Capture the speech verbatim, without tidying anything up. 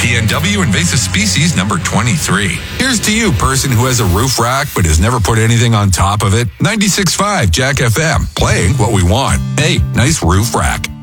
P N W invasive species number twenty-three. Here's to you, person who has a roof rack but has never put anything on top of it. ninety-six point five Jack F M, playing what we want. Hey, nice roof rack.